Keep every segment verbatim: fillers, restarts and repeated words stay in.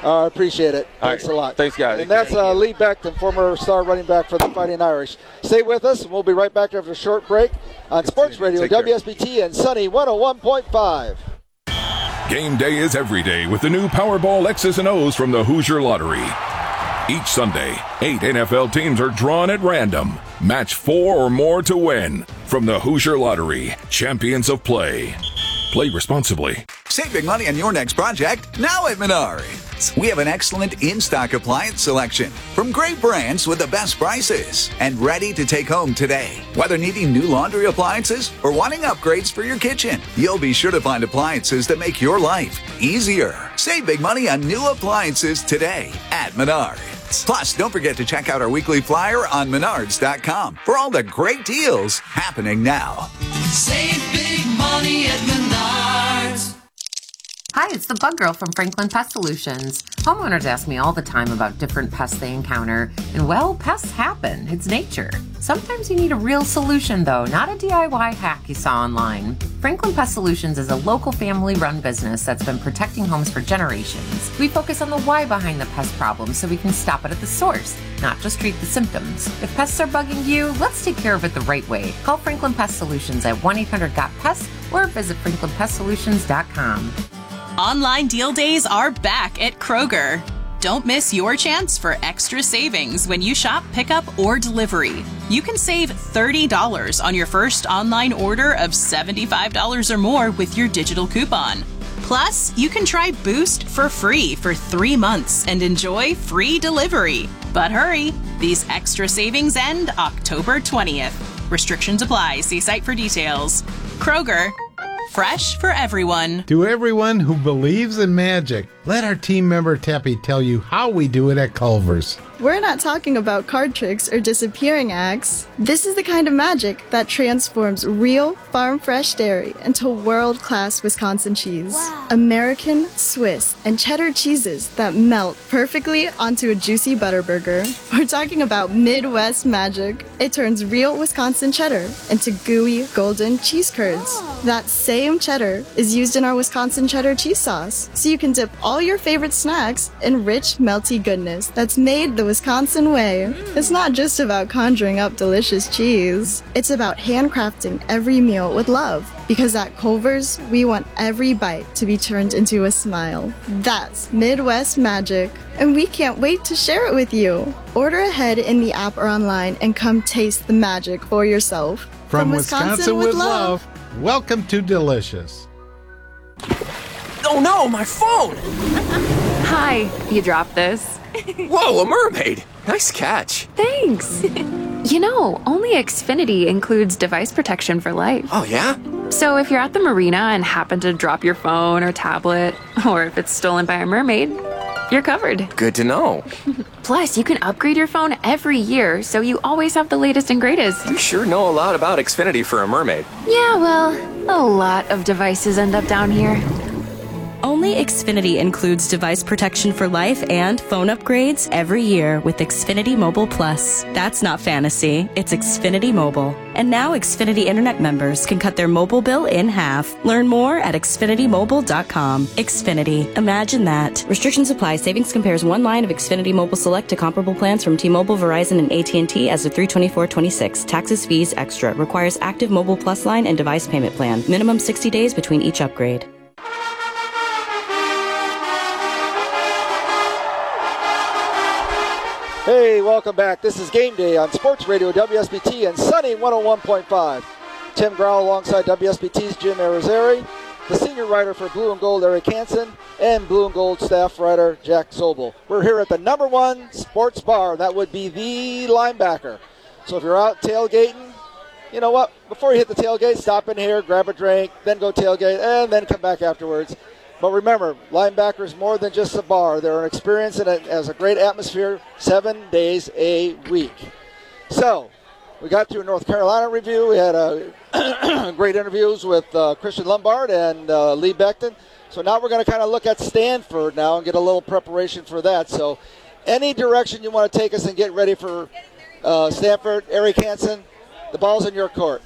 Uh, I appreciate it. All Thanks right. a lot. Thanks, guys. And that's uh, Lee Beckton, former star running back for the Fighting Irish. Stay with us, and we'll be right back after a short break on Sports Radio, Take W S B T and Sunny one oh one point five. Game day is every day with the new Powerball X's and O's from the Hoosier Lottery. Each Sunday, eight N F L teams are drawn at random. Match four or more to win. From the Hoosier Lottery, champions of play. Play responsibly. Save big money on your next project now at Menards. We have an excellent in-stock appliance selection from great brands with the best prices and ready to take home today. Whether needing new laundry appliances or wanting upgrades for your kitchen, you'll be sure to find appliances that make your life easier. Save big money on new appliances today at Menards. Plus, don't forget to check out our weekly flyer on menards dot com for all the great deals happening now. Save big money at Menards. Hi, it's the Bug Girl from Franklin Pest Solutions. Homeowners ask me all the time about different pests they encounter, and well, pests happen. It's nature. Sometimes you need a real solution, though, not a D I Y hack you saw online. Franklin Pest Solutions is a local family-run business that's been protecting homes for generations. We focus on the why behind the pest problem so we can stop it at the source, not just treat the symptoms. If pests are bugging you, let's take care of it the right way. Call Franklin Pest Solutions at one eight hundred got pest or visit franklin pest solutions dot com. Online deal days are back at Kroger. Don't miss your chance for extra savings when you shop pickup or delivery. You can save thirty dollars on your first online order of seventy-five dollars or more with your digital coupon. Plus, you can try Boost for free for three months and enjoy free delivery. But hurry, these extra savings end October twentieth. Restrictions apply. See site for details. Kroger. Fresh for everyone. To everyone who believes in magic, let our team member Teppy tell you how we do it at Culver's. We're not talking about card tricks or disappearing acts. This is the kind of magic that transforms real, farm-fresh dairy into world-class Wisconsin cheese. Wow. American, Swiss, and cheddar cheeses that melt perfectly onto a juicy butter burger. We're talking about Midwest magic. It turns real Wisconsin cheddar into gooey, golden cheese curds. Oh. That same cheddar is used in our Wisconsin cheddar cheese sauce, so you can dip all your favorite snacks in rich, melty goodness that's made the Wisconsin way. Mm. It's not just about conjuring up delicious cheese. It's about handcrafting every meal with love. Because at Culver's, we want every bite to be turned into a smile. That's Midwest magic. And we can't wait to share it with you. Order ahead in the app or online and come taste the magic for yourself. From, From Wisconsin, Wisconsin with, with love, love, welcome to Delicious. Oh no, my phone! Hi, you dropped this. Whoa, a mermaid! Nice catch. Thanks. You know, only Xfinity includes device protection for life. Oh, yeah? So if you're at the marina and happen to drop your phone or tablet, or if it's stolen by a mermaid, you're covered. Good to know. Plus, you can upgrade your phone every year, so you always have the latest and greatest. You sure know a lot about Xfinity for a mermaid. Yeah, well, a lot of devices end up down here. Only Xfinity includes device protection for life and phone upgrades every year with Xfinity Mobile Plus. That's not fantasy, it's Xfinity Mobile. And now Xfinity Internet members can cut their mobile bill in half. Learn more at xfinity mobile dot com. Xfinity. Imagine that. Restrictions apply. Savings compares one line of Xfinity Mobile Select to comparable plans from T-Mobile, Verizon, and A T and T as of three twenty-four twenty-six. Taxes, fees, extra. Requires active Mobile Plus line and device payment plan. Minimum sixty days between each upgrade. Hey, welcome back. This is Game Day on Sports Radio W S B T and Sunny one oh one point five. Tim Grau alongside W S B T's Jim Arizari, the senior writer for Blue and Gold, Eric Hansen, and Blue and Gold staff writer Jack Sobel. We're here at the number one sports bar. That would be the Linebacker. So if you're out tailgating, you know what? Before you hit the tailgate, stop in here, grab a drink, then go tailgate, and then come back afterwards. But remember, Linebacker is more than just a bar. They're an experience and it has a great atmosphere seven days a week. So, we got through a North Carolina review. We had uh, great interviews with uh, Christian Lombard and uh, Lee Beckton. So now we're going to kind of look at Stanford now and get a little preparation for that. So, any direction you want to take us and get ready for uh, Stanford, Eric Hansen, the ball's in your court.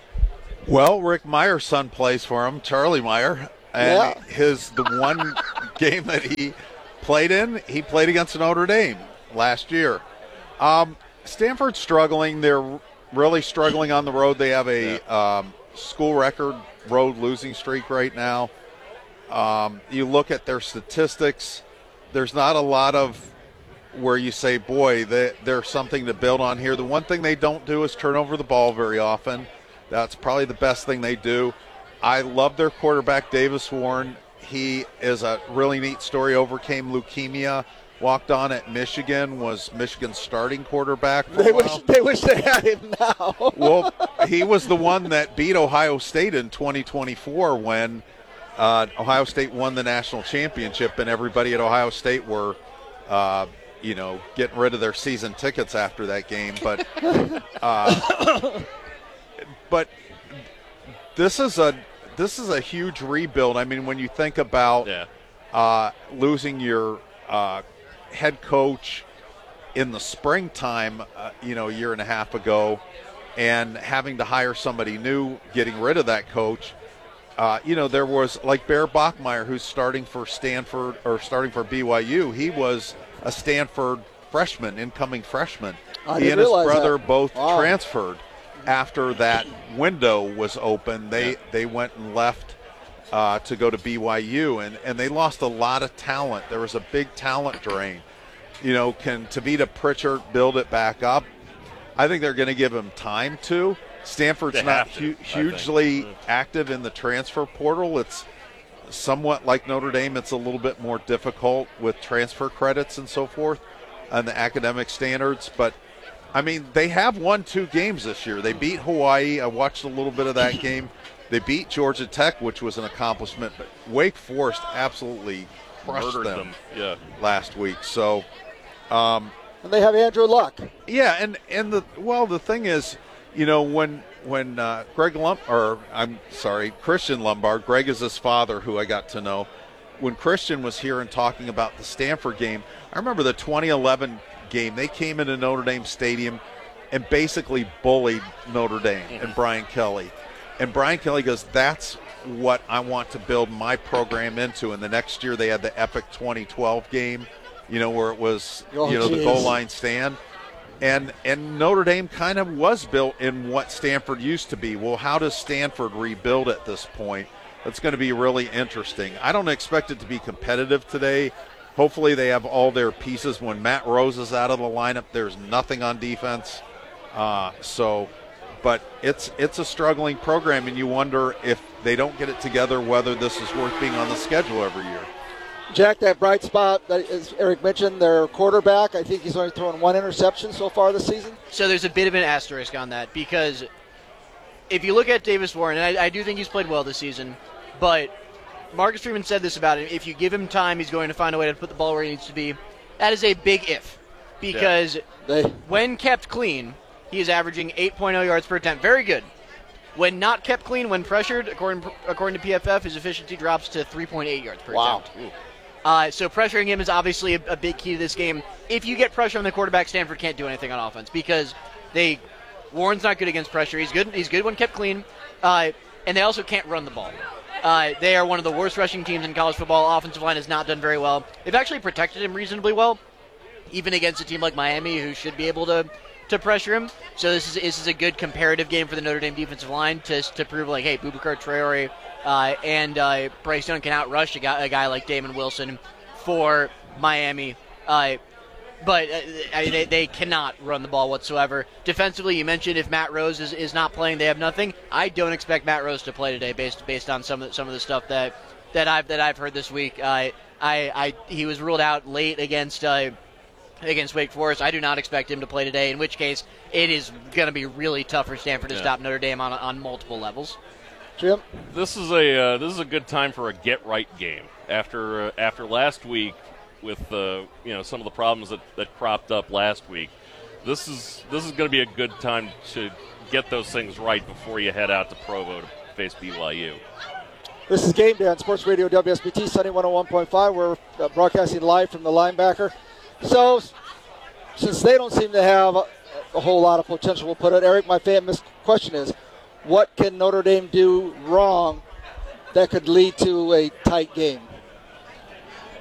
Well, Rick Meyer's son plays for him, Charlie Meyer. And yeah. his the one game that he played in, he played against Notre Dame last year. Um, Stanford's struggling. They're really struggling on the road. They have a yeah. um, school record road losing streak right now. Um, you look at their statistics, there's not a lot of where you say, boy, they, there's something to build on here. The one thing they don't do is turn over the ball very often. That's probably the best thing they do. I love their quarterback, Davis Warren. He is a really neat story, overcame leukemia, walked on at Michigan, was Michigan's starting quarterback for they a while. Wish, they wish they had him now. Well, he was the one that beat Ohio State in twenty twenty-four when uh, Ohio State won the national championship, and everybody at Ohio State were, uh, you know, getting rid of their season tickets after that game. But, uh, but this is a this is a huge rebuild. I mean, when you think about yeah. uh, losing your uh, head coach in the springtime, uh, you know, a year and a half ago, and having to hire somebody new, getting rid of that coach. Uh, you know, there was like Bear Bachmeier, who's starting for Stanford or starting for B Y U. He was a Stanford freshman, incoming freshman. I he and his brother that. both wow. transferred after that window was open. They yeah. they went and left uh, to go to B Y U, and, and they lost a lot of talent. There was a big talent drain. You know, can Tavita Pritchard build it back up? I think they're going to give him time to. Stanford's They not have to, hu- I hugely think. active in the transfer portal. It's somewhat like Notre Dame. It's a little bit more difficult with transfer credits and so forth and the academic standards. But, I mean, they have won two games this year. They beat Hawaii. I watched a little bit of that game. They beat Georgia Tech, which was an accomplishment. But Wake Forest absolutely crushed Murdered them, them. Yeah. last week. So, um, and they have Andrew Luck. yeah, and, and the well, the thing is, you know, when when uh, Greg Lum or I'm sorry, Christian Lombard, Greg is his father, who I got to know. When Christian was here and talking about the Stanford game, I remember the twenty eleven game. They came into Notre Dame Stadium and basically bullied Notre Dame mm-hmm. and Brian Kelly. And Brian Kelly goes, "That's what I want to build my program into." And the next year they had the epic twenty twelve game, you know, where it was oh, you know geez. the goal line stand. And and Notre Dame kind of was built in what Stanford used to be. Well, how does Stanford rebuild at this point? That's going to be really interesting. I don't expect it to be competitive today. Hopefully they have all their pieces. When Matt Rose is out of the lineup, there's nothing on defense. Uh, so, but it's it's a struggling program, and you wonder if they don't get it together, whether this is worth being on the schedule every year. Jack, that bright spot that as Eric mentioned, their quarterback, I think he's only thrown one interception so far this season. So there's a bit of an asterisk on that, because if you look at Davis Warren, and I, I do think he's played well this season, but Marcus Freeman said this about him: if you give him time, he's going to find a way to put the ball where he needs to be. That is a big if, because yeah. they, when kept clean, he is averaging eight point oh yards per attempt. Very good. When not kept clean, when pressured, according according to P F F, his efficiency drops to three point eight yards per wow. attempt. Ooh. Uh, so pressuring him is obviously a, a big key to this game. If you get pressure on the quarterback, Stanford can't do anything on offense, because they Warren's not good against pressure. He's good. He's good when kept clean, uh, and they also can't run the ball. Uh, they are one of the worst rushing teams in college football. Offensive line has not done very well. They've actually protected him reasonably well, even against a team like Miami, who should be able to to pressure him. So this is this is a good comparative game for the Notre Dame defensive line to to prove, like, hey, Boubacar Traore uh, and uh, Bryce Young can outrush a guy, a guy like Damon Wilson for Miami. Uh, but uh, I mean, they, they cannot run the ball whatsoever. Defensively, you mentioned if Matt Rose is, is not playing, they have nothing. I don't expect Matt Rose to play today, based based on some of the, some of the stuff that that I've that I've heard this week. Uh, I I he was ruled out late against. Uh, against Wake Forest. I do not expect him to play today, in which case it is going to be really tough for Stanford to yeah. stop Notre Dame on on multiple levels. Jim? This is a uh, this is a good time for a get-right game. After uh, after last week with uh, you know some of the problems that, that cropped up last week, this is this is going to be a good time to get those things right before you head out to Provo to face B Y U. This is Game Day on Sports Radio W S B T, Sunny one oh one point five. We're uh, broadcasting live from the linebacker. So, since they don't seem to have a, a whole lot of potential, we'll put it. Eric, my famous question is, what can Notre Dame do wrong that could lead to a tight game?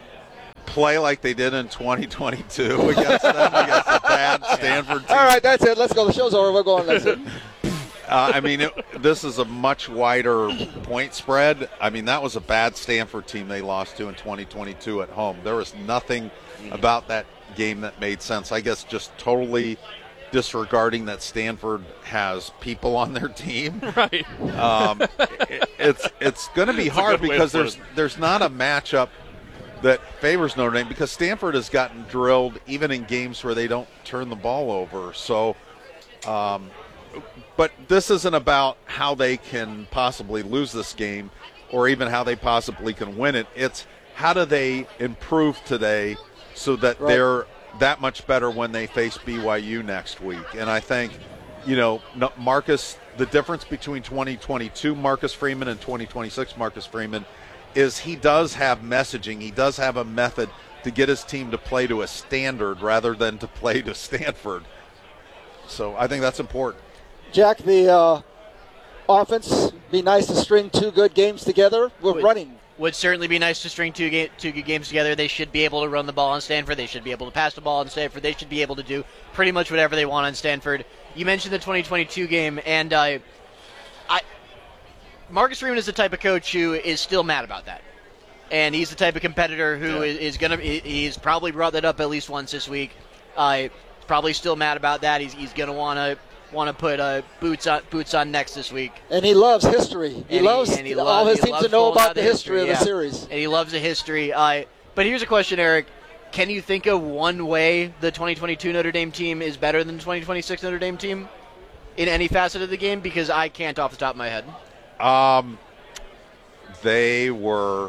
play like they did in twenty twenty-two against them, against the bad Stanford team. All right, that's it. Let's go. The show's over. We're going. That's it. Uh, I mean, it, this is a much wider point spread. I mean, that was a bad Stanford team they lost to in twenty twenty-two at home. There was nothing about that game that made sense. I guess just totally disregarding that Stanford has people on their team. Right. Um, it, it's it's going to be It's a hard good way because to put there's it. there's not a matchup that favors Notre Dame because Stanford has gotten drilled even in games where they don't turn the ball over. So. Um, But this isn't about how they can possibly lose this game or even how they possibly can win it. It's how do they improve today so that Right. they're that much better when they face B Y U next week. And I think, you know, Marcus, the difference between twenty twenty-two Marcus Freeman and twenty twenty-six Marcus Freeman is he does have messaging. He does have a method to get his team to play to a standard rather than to play to Stanford. So I think that's important. Jack, the uh, offense, be nice to string two good games together. We're Would- running. Would certainly be nice to string two, ga- two good games together. They should be able to run the ball on Stanford. They should be able to pass the ball on Stanford. They should be able to do pretty much whatever they want on Stanford. You mentioned the twenty twenty-two game, and uh, I, Marcus Freeman is the type of coach who is still mad about that. And he's the type of competitor who Yeah. is, is going to – he's probably brought that up at least once this week. Uh, probably still mad about that. He's, he's going to want to want to put uh, boots on boots on next this week. And he loves history. He And loves and he all loves- his he teams loves to know pulling about out the history of yeah. the series. And he loves the history. Uh, but here's a question, Eric. Can you think of one way the twenty twenty-two Notre Dame team is better than the twenty twenty-six Notre Dame team in any facet of the game? Because I can't off the top of my head. Um, they were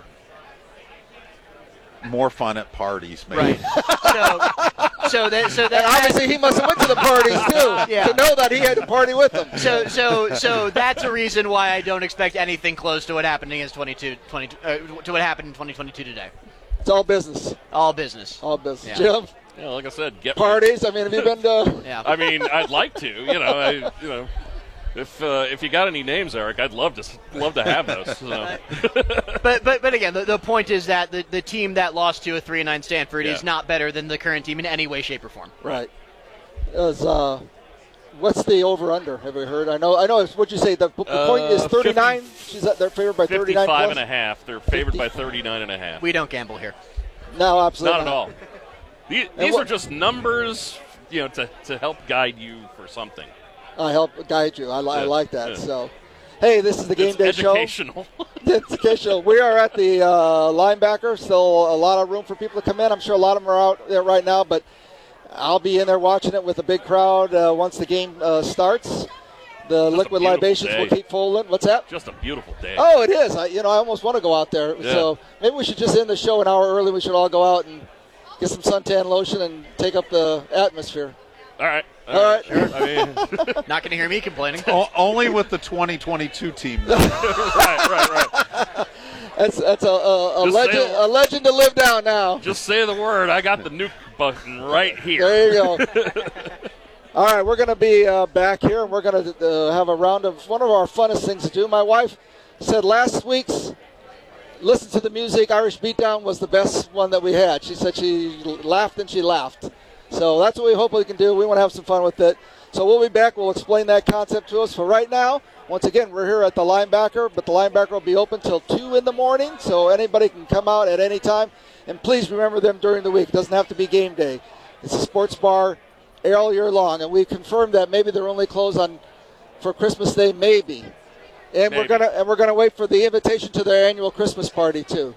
more fun at parties, maybe. Right. so, so that, so that And obviously, he must have went to the parties too Yeah. to know that he had to party with them. So, so, so that's a reason why I don't expect anything close to what happened against twenty-two, twenty, uh, to what happened in twenty twenty-two today. It's all business. All business. All business. Yeah. Jim, Yeah, like I said, get parties. I mean, have you been to? Yeah. I mean, I'd like to. You know, I, you know, if uh, if you got any names, Eric, I'd love to love to have those. So. But but but again, the, the point is that the, the team that lost to a three and nine Stanford Yeah. is not better than the current team in any way, shape, or form. Right. It was, uh, what's the over/under? Have we heard? I know. I know. What'd you say? The, the point is Uh, thirty-nine. She's at, they're favored by thirty-nine. fifty-five plus? and a half. They're favored by thirty-nine and a half. We don't gamble here. No, absolutely Not at all. These, And these what- are just numbers, you know, to, to help guide you for something. I help guide you. I, li- I Yeah, like that. yeah. So, hey, this is the game It's day show. educational. It's educational. We are at the uh, linebacker. Still a lot of room for people to come in. I'm sure a lot of them are out there right now, but I'll be in there watching it with a big crowd uh, once the game uh, starts. The Just a liquid beautiful libations day. will keep falling. What's that? Just a beautiful day. Oh, it is. I, you know, I almost want to go out there. Yeah. So maybe we should just end the show an hour early. We should all go out and get some suntan lotion and take up the atmosphere. All right. All right. Sure. I mean, Not going to hear me complaining. O- only with the twenty twenty-two team. right, right, right. That's that's a, a, a Just legend say- a legend to live down now. Just say the word. I got the nuke button right here. There you go. All right, we're going to be uh, back here, and we're going to uh, have a round of one of our funnest things to do. My wife said last week's Listen to the Music Irish Beatdown was the best one that we had. She said she laughed and she laughed. So that's what we hope we can do. We want to have some fun with it. So we'll be back. We'll explain that concept to us. For right now, once again, we're here at the linebacker, but the linebacker will be open till two in the morning, so anybody can come out at any time. And please remember them during the week. It doesn't have to be game day. It's a sports bar all year long, and we confirmed that maybe they're only closed on for Christmas Day, maybe. And Maybe. we're gonna and we're gonna wait for the invitation to their annual Christmas party too.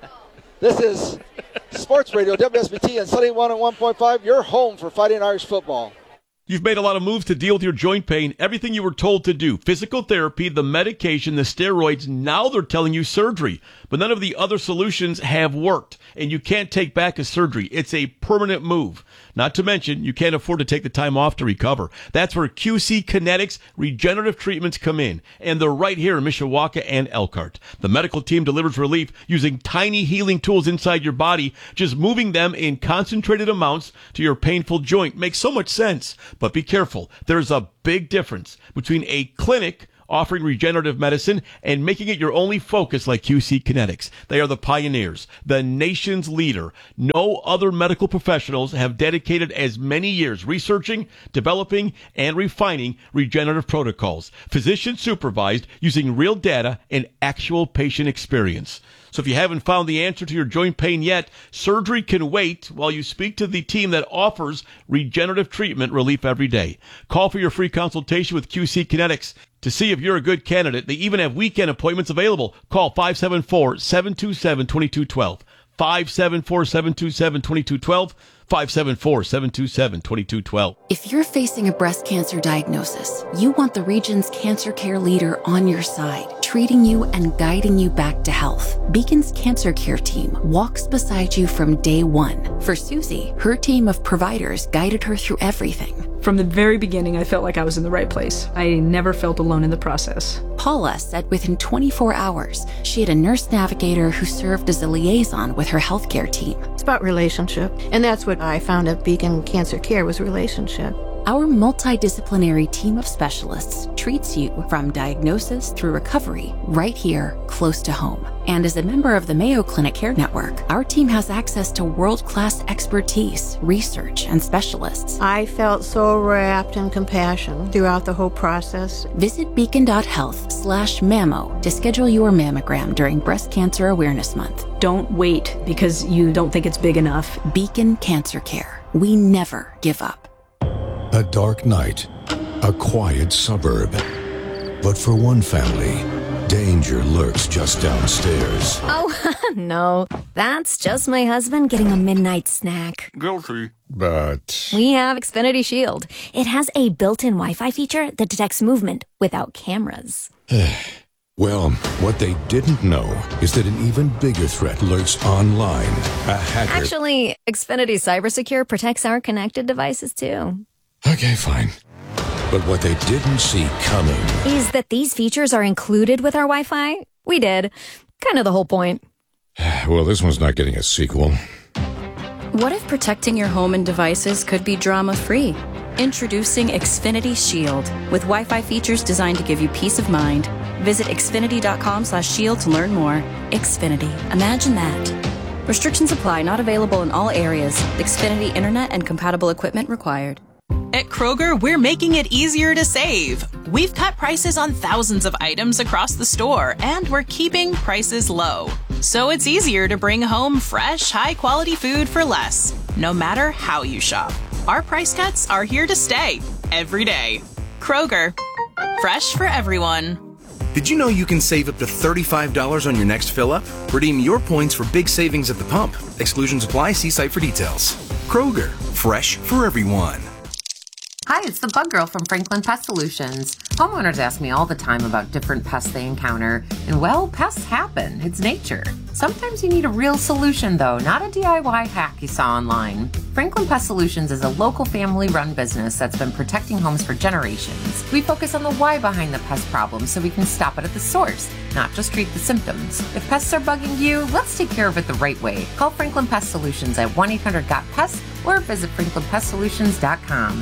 This is Sports Radio W S B T and Sunny one oh one point five. Your home for Fighting Irish football. You've made a lot of moves to deal with your joint pain, everything you were told to do, physical therapy, the medication, the steroids, now they're telling you surgery. But none of the other solutions have worked, and you can't take back a surgery. It's a permanent move. Not to mention, you can't afford to take the time off to recover. That's where Q C Kinetics Regenerative Treatments come in, and they're right here in Mishawaka and Elkhart. The medical team delivers relief using tiny healing tools inside your body. Just moving them in concentrated amounts to your painful joint makes so much sense. But be careful. There's a big difference between a clinic offering regenerative medicine and making it your only focus like Q C Kinetics. They are the pioneers, the nation's leader. No other medical professionals have dedicated as many years researching, developing, and refining regenerative protocols, physician supervised using real data and actual patient experience. So if you haven't found the answer to your joint pain yet, surgery can wait while you speak to the team that offers regenerative treatment relief every day. Call for your free consultation with Q C Kinetics to see if you're a good candidate. They even have weekend appointments available. Call five seven four, seven two seven, two two one two. five seven four, seven two seven, two two one two. five seven four, seven two seven, two two one two. If you're facing a breast cancer diagnosis, you want the region's cancer care leader on your side, treating you and guiding you back to health. Beacon's Cancer Care team walks beside you from day one. For Susie, her team of providers guided her through everything. From the very beginning, I felt like I was in the right place. I never felt alone in the process. Paula said within twenty-four hours, she had a nurse navigator who served as a liaison with her healthcare team. It's about relationship, and that's what I found at Beacon Cancer Care was relationship. Our multidisciplinary team of specialists treats you from diagnosis through recovery right here, close to home. And as a member of the Mayo Clinic Care Network, our team has access to world-class expertise, research, and specialists. I felt so wrapped in compassion throughout the whole process. Visit beacon.health slash mammo to schedule your mammogram during Breast Cancer Awareness Month. Don't wait because you don't think it's big enough. Beacon Cancer Care. We never give up. A dark night, a quiet suburb. But for one family, danger lurks just downstairs. Oh, no. That's just my husband getting a midnight snack. Guilty. But We have Xfinity Shield. It has a built-in Wi-Fi feature that detects movement without cameras. well, what they didn't know is that an even bigger threat lurks online. A hacker. Actually, Xfinity Cybersecure protects our connected devices, too. Okay, fine. But what they didn't see coming Is that these features are included with our Wi-Fi? We did. Kind of the whole point. well, this one's not getting a sequel. What if protecting your home and devices could be drama-free? Introducing Xfinity Shield with Wi-Fi features designed to give you peace of mind. Visit xfinity.com slash shield to learn more. Xfinity. Imagine that. Restrictions apply. Not available in all areas. Xfinity Internet and compatible equipment required. At Kroger, we're making it easier to save. We've cut prices on thousands of items across the store, and we're keeping prices low. So it's easier to bring home fresh, high-quality food for less, no matter how you shop. Our price cuts are here to stay, every day. Kroger, fresh for everyone. Did you know you can save up to thirty-five dollars on your next fill-up? Redeem your points for big savings at the pump. Exclusions apply. See site for details. Kroger, fresh for everyone. Hi, it's the Bug Girl from Franklin Pest Solutions. Homeowners ask me all the time about different pests they encounter, and well, pests happen. It's nature. Sometimes you need a real solution, though, not a D I Y hack you saw online. Franklin Pest Solutions is a local family-run business that's been protecting homes for generations. We focus on the why behind the pest problem so we can stop it at the source, not just treat the symptoms. If pests are bugging you, let's take care of it the right way. Call Franklin Pest Solutions at one eight hundred got pest or visit franklin pest solutions dot com.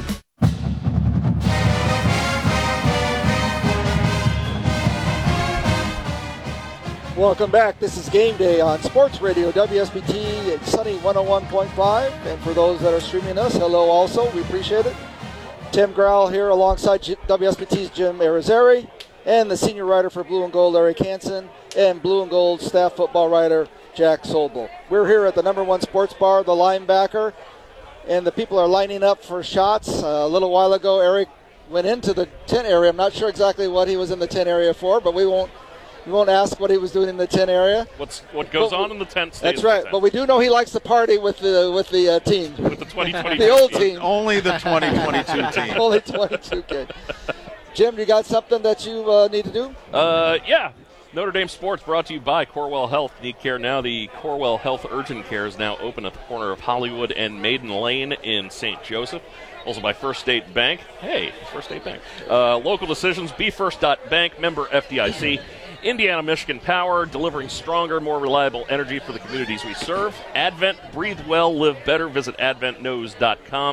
Welcome back. This is Game Day on Sports Radio W S B T at Sunny one oh one point five. And for those that are streaming us, hello also. We appreciate it. Tim Growell here alongside G- W S B T's Jim Arizari and the senior writer for Blue and Gold, Larry Kanson, and Blue and Gold staff football writer, Jack Sobel. We're here at the number one sports bar, The Linebacker, and the people are lining up for shots. Uh, a little while ago, Eric went into the tent area. I'm not sure exactly what he was in the tent area for, but we won't We won't ask what he was doing in the tent area. What's what goes but, on in the tent stays That's in the right. tent. But we do know he likes to party with the with the uh, team. With the twenty twenty-two the old team. team. Only the twenty twenty-two team. Only twenty-two K. Jim, you got something that you uh, need to do? Uh, yeah. Notre Dame Sports brought to you by Corewell Health. Need care now. The Corewell Health Urgent Care is now open at the corner of Hollywood and Maiden Lane in Saint Joseph. Also by First State Bank. Hey, First State Bank. Uh, local decisions, be first dot bank, member F D I C. Indiana Michigan Power, delivering stronger, more reliable energy for the communities we serve. Advent, breathe well, live better. Visit advent knows dot com.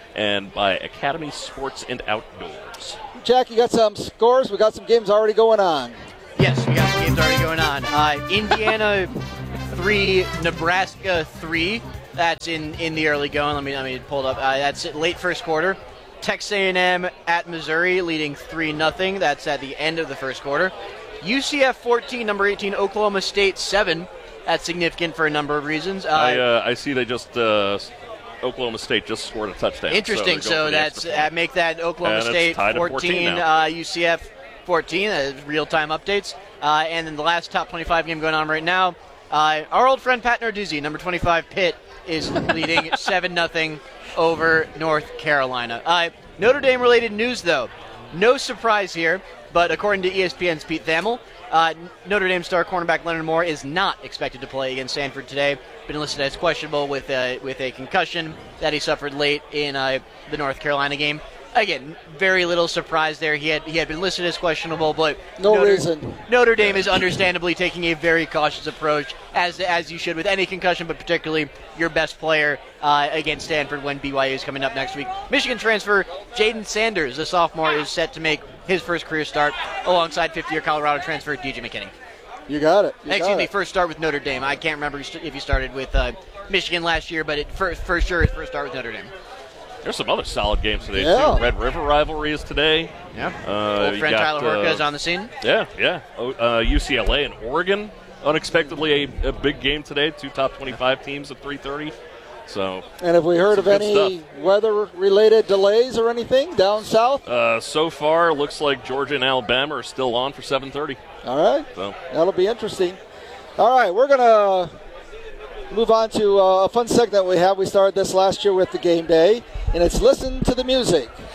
and by Academy Sports and Outdoors. Jack, you got some scores? We got some games already going on. Yes, we got some games already going on. Uh, Indiana three, Nebraska three. That's in, in the early going. Let me let me pull it up. Uh, that's late first quarter. Texas A and M at Missouri leading three nothing. That's at the end of the first quarter. U C F fourteen, number eighteen, Oklahoma State seven. That's significant for a number of reasons. Uh, I, uh, I see they just uh, Oklahoma State just scored a touchdown. Interesting. So, so that's uh, make that Oklahoma and State fourteen, fourteen, uh, U C F fourteen. Uh, real-time updates. Uh, and then the last top twenty-five game going on right now. Uh, our old friend Pat Narduzzi, number twenty-five, Pitt, is leading seven nothing over North Carolina. Uh, Notre Dame-related news, though. No surprise here, but according to E S P N's Pete Thamel, uh, Notre Dame star cornerback Leonard Moore is not expected to play against Stanford today. Been listed as questionable with a, with a concussion that he suffered late in uh, the North Carolina game. Again, very little surprise there. He had he had been listed as questionable, but no Notre, reason. Notre Dame is understandably taking a very cautious approach, as as you should with any concussion, but particularly your best player uh, against Stanford when B Y U is coming up next week. Michigan transfer Jaden Sanders, the sophomore, is set to make his first career start alongside fifth-year Colorado transfer D J McKinney. You got it. You Excuse got me, it. first start with Notre Dame. I can't remember if he started with uh, Michigan last year, but it, for, for sure his first start with Notre Dame. There's some other solid games today, Yeah. too. Red River rivalry is today. Yeah. Uh, Old you friend got, Tyler Horka uh, is on the scene. Yeah, yeah. Oh, uh, U C L A and Oregon, unexpectedly a, a big game today. Two top twenty-five teams at three thirty. So. And have we heard some of good any stuff. weather-related delays or anything down south? Uh, so far, looks like Georgia and Alabama are still on for seven thirty. All right. So. That'll be interesting. All right, we're going to move on to uh, a fun segment we have. We started this last year with the game day, and it's Listen to the Music.